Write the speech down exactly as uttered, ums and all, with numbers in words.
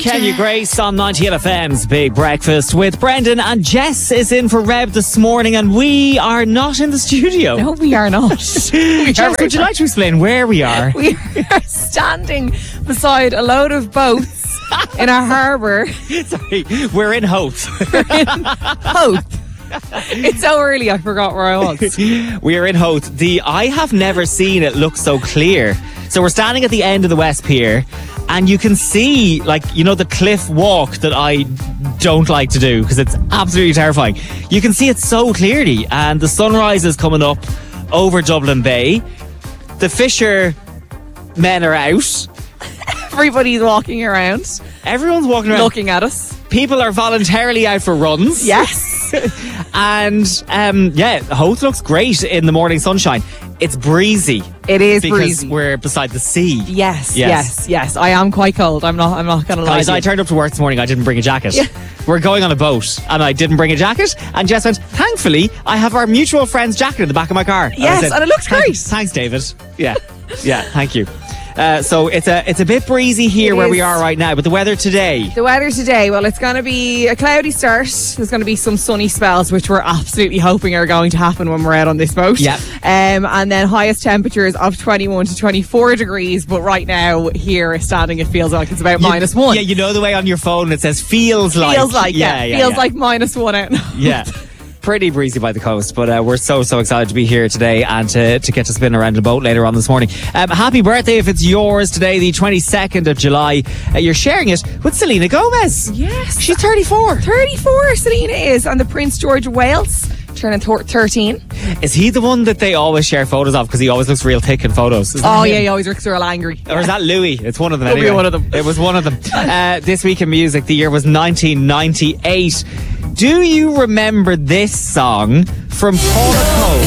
Kenya Grace on ninety L F M's Big Breakfast with Brendan, and Jess is in for Reb this morning, and we are not in the studio. No, we are not. we Jess, would you like to explain where we are? We are standing beside a load of boats in a harbour. Sorry, we're in Howth. Howth. It's so early, I forgot where I was. We are in Howth. The I have never seen it look so clear. So we're standing at the end of the West Pier, and you can see, like, you know, the cliff walk that I don't like to do because it's absolutely terrifying. You can see it so clearly, and the sunrise is coming up over Dublin Bay. The fisher men are out. Everybody's walking around. Everyone's walking around. Looking at us. People are voluntarily out for runs. Yes. And, um, yeah, Howth looks great in the morning sunshine. It's breezy. It is because breezy. we're beside the sea. Yes, yes, Yes. yes. I am quite cold. I'm not I'm not going to lie Guys, to you. I turned up to work this morning. I didn't bring a jacket. Yeah. We're going on a boat, and I didn't bring a jacket. And Jess went, thankfully, I have our mutual friend's jacket in the back of my car. Yes, I said, and it looks "Thank- great." Thanks, David. Yeah, yeah, thank you. Uh, so it's a it's a bit breezy here It where is. we are right now, but the weather today. The weather today, well, it's going to be a cloudy start. There's going to be some sunny spells, which we're absolutely hoping are going to happen when we're out on this boat. Yep. Um, and then highest temperatures of twenty-one to twenty-four degrees. But right now, here standing, it feels like it's about You- minus one. Yeah, you know the way on your phone it says feels like. Feels like, yeah. yeah, feels yeah. like minus one out now. Yeah. Pretty breezy by the coast, but uh, we're so, so excited to be here today and to, to get to spin around the boat later on this morning. Um, happy birthday if it's yours today, the twenty-second of July. Uh, you're sharing it with Selena Gomez. Yes. She's thirty-four. thirty-four, Selena is. And the Prince George of Wales, turning thir- thirteen. Is he the one that they always share photos of because he always looks real thick in photos? Is that Oh, him? yeah, he always looks real angry. Or is that Louis? It's one of them Could be anyway. one of them. It was one of them. Uh, this week in music, the year was nineteen ninety-eight. Do you remember this song from Paula Cole?